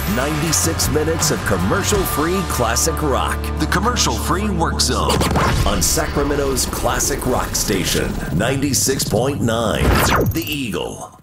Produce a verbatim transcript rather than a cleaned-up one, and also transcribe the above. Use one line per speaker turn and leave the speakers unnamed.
of ninety-six minutes of commercial-free classic rock. The Commercial-Free Work Zone on Sacramento's classic rock station, ninety-six point nine, The Eagle.